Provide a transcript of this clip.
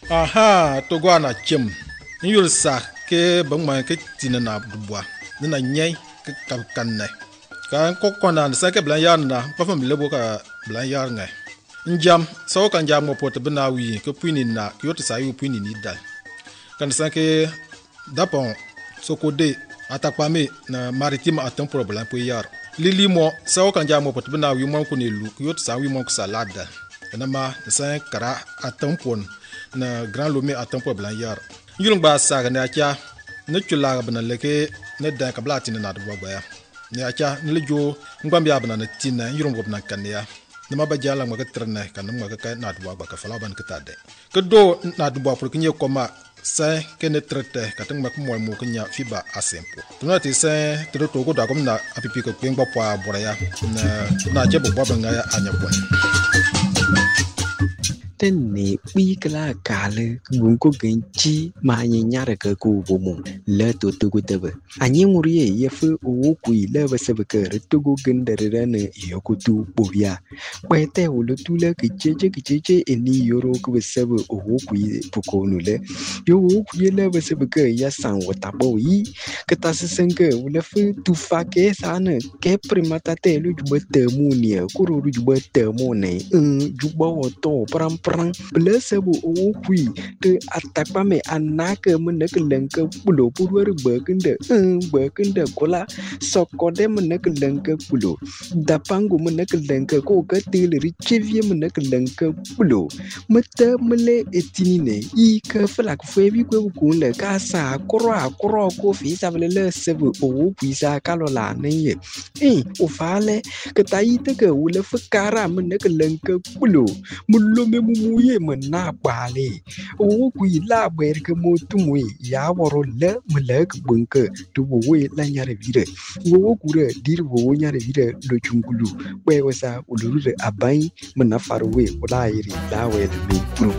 Aha, togwana chim. Yul sa ke bangma ke tinana dubwa. Nina nyai ke kanne. Ka ko kona sa ke blan yar na pa fam lebo ka blan yar ngai. Njam so kan jam mo pot bina wi ke puini na ke yot sa yu puini ni dal. Kan sa ke dapon sokode atakpame na maritime atam problem po yar. Lili mo so kan jam mo pot bina wi mo ko ne lu ke yot sa wi mo ko salada. Na ma sa kara atam pon na grand lomé atam problem yar. Yulung ba sa ga na kya ne chula bana leke ne dan ka blati na do gba ya. Ne acha ne lejo ngbam ya bana na tina yulung go bana kan ya. Ne ma ba jala ma ka trna kan ma ka na do gba ka fala ban ka tade. Ke do na do ba pour kinye koma sa ke ne trete ka tang ma ko mo kanya fiba asempo. Tuna ti sa to go da kom na apipi ko kwengba pa bora ya na je bo ba nga ya anya bon. Tên này bi cái là cả lơ cũng có cái chi mà anh nhớ được cái cụ bố mông lỡ tụt tụt cái tờ anh nhớ một cái gì phơi ô quỷ lỡ và sao cái rồi tụt cái gần đời này yêu cụ tụt bố ya bây giờ lỡ tụt lỡ cái chế anh yêu rồi cái sao ô quỷ bố cô nữa lỡ yêu ô quỷ lỡ và sao cái ya sang và ta bố ý cái ta sẽ sang cái lỡ phơi tụt pha cái sao nữa cái primata te lu juba temu nia ku ru juba temu này juba to perang belasabu okui te atakpa me anaka menaka lengka pulo purwer berkenda kola sokode menaka lengka pulo dapangu menaka lengka ko katil richevie menaka lengka pulo mata mele etinine I ka flak febi ko kunle ka sa koro ko fi savele sebu okui sa kalola ne o fale ka taite ka wala fakara menaka lengka pulo mullo me muye mena bale o kui la ber ke motumwe ya woro le melek bunke to we la nyare vire wo kure dir wo nyare vire lo chungulu we wasa uluru abai mena farwe wala iri la we de